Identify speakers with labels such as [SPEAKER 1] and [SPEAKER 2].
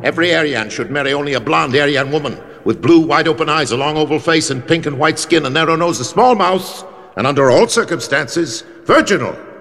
[SPEAKER 1] Every Aryan should marry only a blonde Aryan woman, with blue, wide-open eyes, a long oval face, and pink and white skin, a narrow nose, a small mouth, and under all circumstances, virginal.